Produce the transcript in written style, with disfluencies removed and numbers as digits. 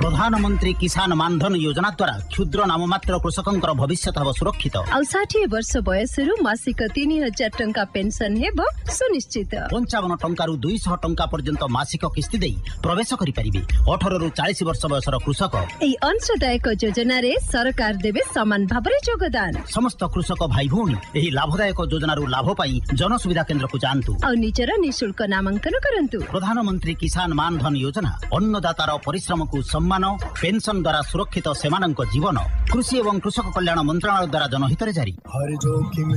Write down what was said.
प्रधानमंत्री किसान मानधन योजना द्वारा क्षुद्र नाममात्र कृषकंकर भविष्य हब सुरक्षित। 60 वर्ष बयसरू मासिक 3000 टंका पेंशन हेबो सुनिश्चित। 55 टंकारु 200 टंका पर्यंत मासिक किस्ती देई प्रवेश करि परिबे। 18 रु 40 वर्ष बयसर कृषक एई अंशदायक योजना रे सरकार देबे समान भाबरे योगदान। समस्त कृषक भाई भौणी एही लाभदायक योजना रु लाभ पाई जन सुविधा केंद्र को जानतु और निजर निशुल्क नामांकन करंतु। प्रधानमंत्री किसान मानधन योजना अन्नदातार परिश्रम को सम्मान पेंशन द्वारा सुरक्षित सेमानक जीवन। कृषि एवं कृषक कल्याण मंत्रालय द्वारा जनहित रे जारी।